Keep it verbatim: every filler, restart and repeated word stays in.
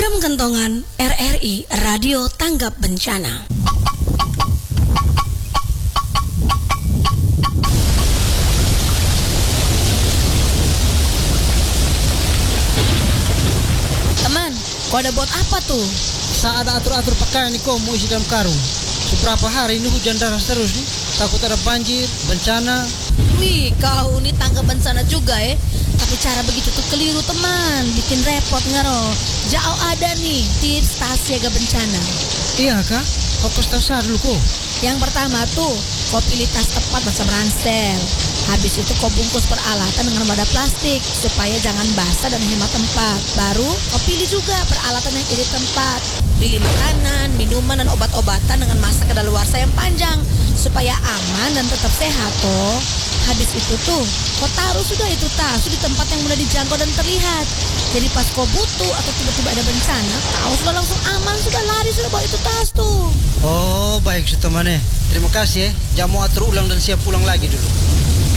Program Kentongan R R I Radio Tanggap Bencana. Teman, kau ada buat apa tuh? Saat ada atur-atur pakaian nih kau mau isi dalam karung. Beberapa hari ini hujan deras terus nih. Takut ada banjir, bencana. Wih, kau ini tanggap bencana juga ya. Tapi cara begitu tuh keliru teman, bikin repot ngaro. Jauh ada nih tips tas siaga bencana. Iya kak, kau kasih tahu saya dulu kok. Yang pertama tuh, kau pilih tas tepat macam ransel. Habis itu kau bungkus peralatan dengan wadah plastik supaya jangan basah dan hemat tempat. Baru kau pilih juga peralatan yang irit tempat. Pilih makanan, minuman dan obat-obatan dengan masa kadaluarsa yang panjang supaya aman dan tetap sehat toh. Habis itu tuh, kau taruh sudah itu tas di tempat yang mudah dijangkau dan terlihat. Jadi pas kau butuh atau tiba-tiba ada bencana, kau sudah langsung aman, sudah lari, sudah bawa itu tas tuh. Oh baik teman. Terima kasih ya. Jangan mau atur ulang dan siap pulang lagi dulu.